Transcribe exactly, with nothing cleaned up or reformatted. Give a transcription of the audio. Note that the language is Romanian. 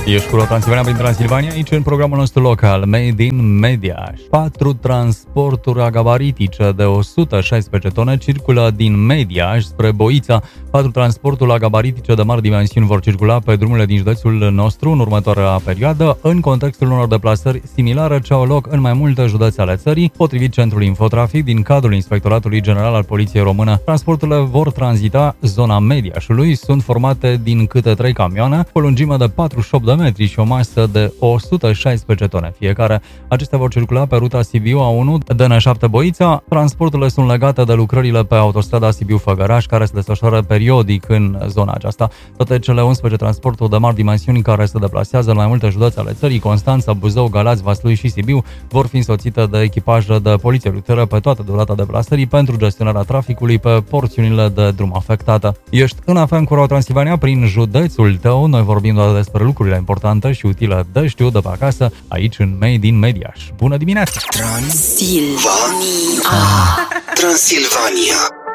Ești cu Transilvania prin Transilvania, aici în programul nostru local, Made in Mediaș. Patru transporturi agabaritice de o sută șaisprezece tone circulă din Mediaș spre Boița. Patru transporturi agabaritice de mari dimensiuni vor circula pe drumurile din județul nostru în următoarea perioadă, în contextul unor deplasări similare ce au loc în mai multe județe ale țării. Potrivit Centrului Infotrafic, din cadrul Inspectoratului General al Poliției Română, transporturile vor tranzita zona Mediașului, sunt formate din câte trei camioane, cu o lungime de patruzeci și opt de metri și o masă de o sută șaisprezece tone fiecare. Acestea vor circula pe ruta Sibiu A unu D N șapte Boița. Transporturile sunt legate de lucrările pe autostrada Sibiu-Făgăraș, care se desfășoară periodic în zona aceasta. Toate cele unsprezece transporturi de mari dimensiuni care se deplasează în mai multe județe ale țării, Constanța, Buzău, Galați, Vaslui și Sibiu, vor fi însoțite de echipaje de poliție rutieră pe toată durata deplasării pentru gestionarea traficului pe porțiunile de drum afectate. Ești în F M cu Ro Transilvania prin județul tău. Noi vorbim doar despre lucrurile importante și utile de știut de pe acasă, aici în Made in Mediaș. Bună dimineața! Transilvania. Transilvania.